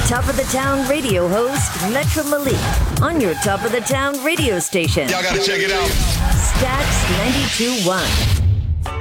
Top of the Town radio host, Metro Malik, on your Top of the Town radio station. Y'all gotta check it out. Stax 92.1.